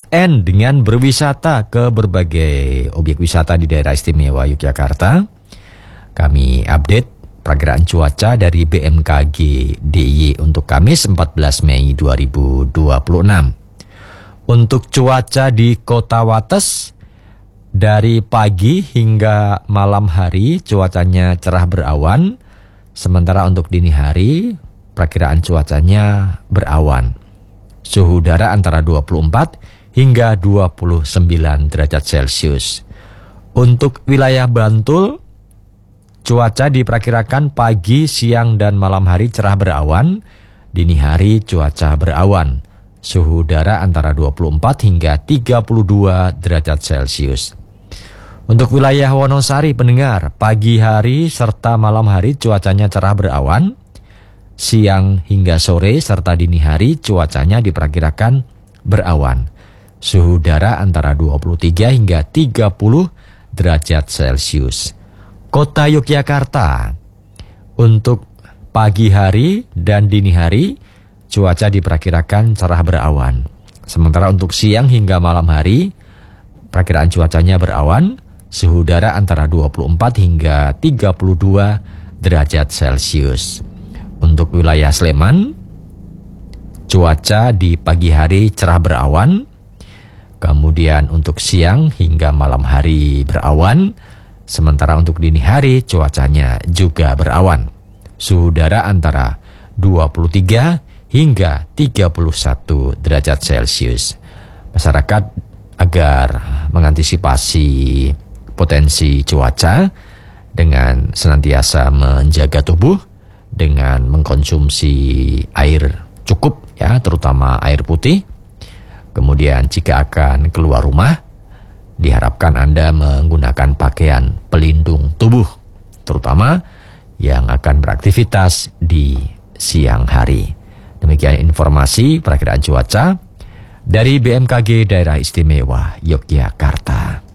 weekend dengan berwisata ke berbagai objek wisata di daerah istimewa Yogyakarta. Kami update perakiraan cuaca dari BMKG DIY untuk Kamis 14 Mei 2026. Untuk cuaca di Kota Wates, dari pagi hingga malam hari cuacanya cerah berawan. Sementara untuk dini hari perakiraan cuacanya berawan. Suhu udara antara 24 hingga 29 derajat Celcius. Untuk wilayah Bantul, cuaca diperkirakan pagi, siang, dan malam hari cerah berawan. Dini hari cuaca berawan. Suhu udara antara 24 hingga 32 derajat Celcius. Untuk wilayah Wonosari pendengar, pagi hari serta malam hari cuacanya cerah berawan. Siang hingga sore serta dini hari cuacanya diperkirakan berawan. Suhu udara antara 23 hingga 30 derajat Celcius. Kota Yogyakarta, untuk pagi hari dan dini hari cuaca diperkirakan cerah berawan. Sementara untuk siang hingga malam hari perakiraan cuacanya berawan. Suhu udara antara 24 hingga 32 derajat Celcius. Untuk wilayah Sleman, cuaca di pagi hari cerah berawan. Kemudian untuk siang hingga malam hari berawan. Sementara untuk dini hari cuacanya juga berawan. Suhu udara antara 23 hingga 31 derajat Celcius. Masyarakat agar mengantisipasi potensi cuaca dengan senantiasa menjaga tubuh dengan mengkonsumsi air cukup ya, terutama air putih. Kemudian jika akan keluar rumah, diharapkan Anda menggunakan pakaian pelindung tubuh, terutama yang akan beraktivitas di siang hari. Demikian informasi perakiraan cuaca dari BMKG Daerah Istimewa Yogyakarta.